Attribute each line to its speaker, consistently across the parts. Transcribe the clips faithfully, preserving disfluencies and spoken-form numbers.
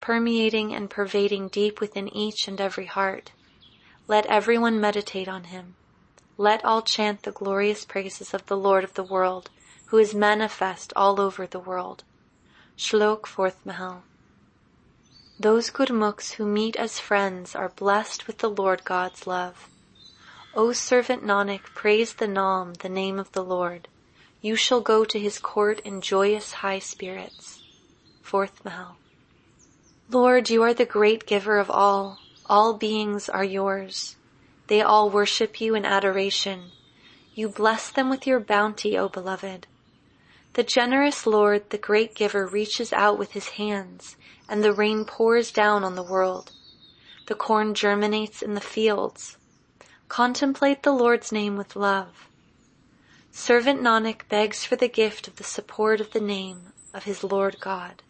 Speaker 1: permeating and pervading deep within each and every heart. Let everyone meditate on him. Let all chant the glorious praises of the Lord of the world, who is manifest all over the world. Shlok fourth Mahal. Those Gurmukhs who meet as friends are blessed with the Lord God's love. O servant Nanak, praise the Naam, the name of the Lord. You shall go to his court in joyous high spirits. Fourth Mahal. Lord, you are the great giver of all. All beings are yours. They all worship you in adoration. You bless them with your bounty, O beloved. The generous Lord, the great giver, reaches out with his hands, and the rain pours down on the world. The corn germinates in the fields. Contemplate the Lord's name with love. Servant Nanak begs for the gift of the support of the name of his Lord God.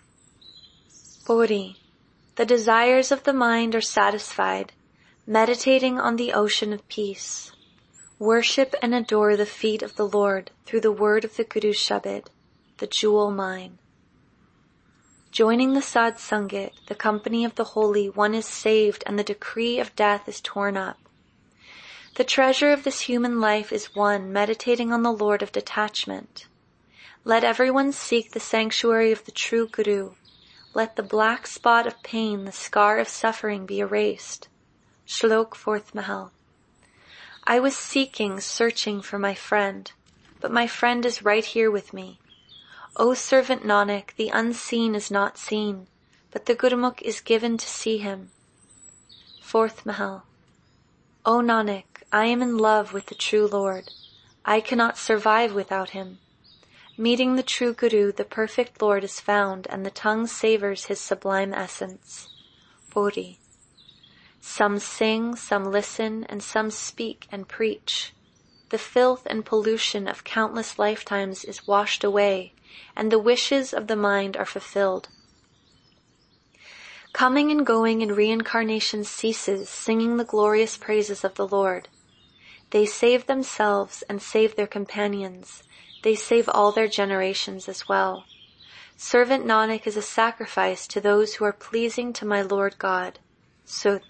Speaker 1: Pauri. The desires of the mind are satisfied, meditating on the ocean of peace. Worship and adore the feet of the Lord through the word of the Guru Shabad, the jewel mine. Joining the Sad Sangat, the company of the holy, one is saved and the decree of death is torn up. The treasure of this human life is one, meditating on the Lord of detachment. Let everyone seek the sanctuary of the true Guru. Let the black spot of pain, the scar of suffering be erased. Shlok fourth Mahal. I was seeking, searching for my friend, but my friend is right here with me. O servant Nanak, the unseen is not seen, but the Gurmukh is given to see him. Fourth Mahal. O Nanak, I am in love with the true Lord. I cannot survive without him. Meeting the true Guru, the perfect Lord is found, and the tongue savors his sublime essence. Pauri. Some sing, some listen, and some speak and preach. The filth and pollution of countless lifetimes is washed away, and the wishes of the mind are fulfilled. Coming and going in reincarnation ceases, singing the glorious praises of the Lord. They save themselves and save their companions. They save all their generations as well. Servant Nanak is a sacrifice to those who are pleasing to my Lord God. Sut.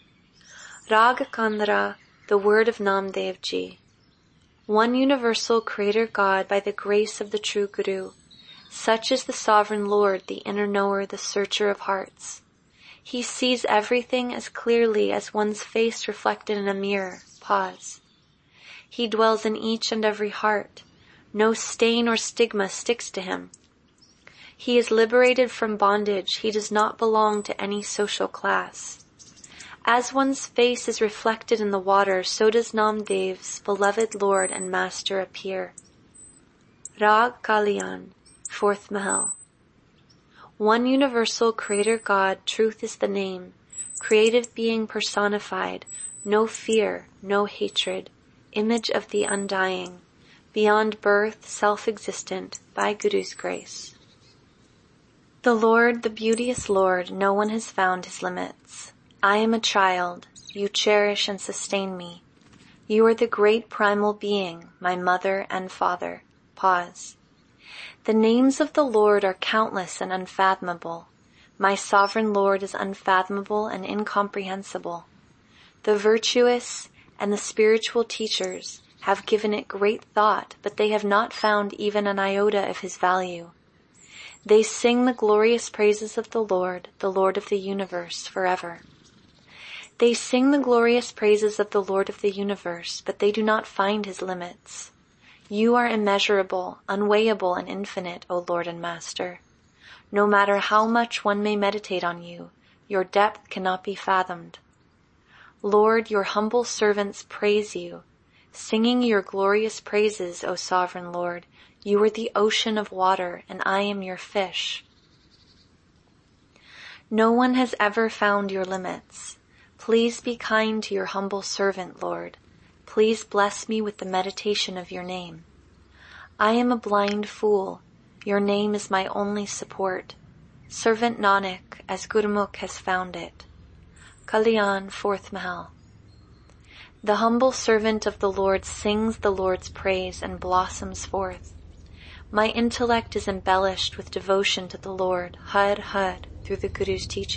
Speaker 1: Raga Kandra, the word of Namdev Ji. One universal Creator God by the grace of the true Guru. Such is the Sovereign Lord, the inner knower, the searcher of hearts. He sees everything as clearly as one's face reflected in a mirror. Pause. He dwells in each and every heart. No stain or stigma sticks to him. He is liberated from bondage. He does not belong to any social class. As one's face is reflected in the water, so does Namdev's beloved Lord and Master appear. Rag Kalyan, fourth Mahal. One universal Creator God, truth is the name, creative being personified, no fear, no hatred, image of the undying, beyond birth, self-existent, by Guru's grace. The Lord, the beauteous Lord, no one has found his limits. I am a child, you cherish and sustain me. You are the great primal being, my mother and father. Pause. The names of the Lord are countless and unfathomable. My sovereign Lord is unfathomable and incomprehensible. The virtuous and the spiritual teachers have given it great thought, but they have not found even an iota of his value. They sing the glorious praises of the Lord, the Lord of the universe, forever. They sing the glorious praises of the Lord of the universe, but they do not find his limits. You are immeasurable, unweighable, and infinite, O Lord and Master. No matter how much one may meditate on you, your depth cannot be fathomed. Lord, your humble servants praise you. Singing your glorious praises, O Sovereign Lord, you are the ocean of water, and I am your fish. No one has ever found your limits. Please be kind to your humble servant, Lord. Please bless me with the meditation of your name. I am a blind fool. Your name is my only support. Servant Nanak, as Gurmukh has found it. Kalyan, fourth Mahal. The humble servant of the Lord sings the Lord's praise and blossoms forth. My intellect is embellished with devotion to the Lord, Har Har, through the Guru's teaching.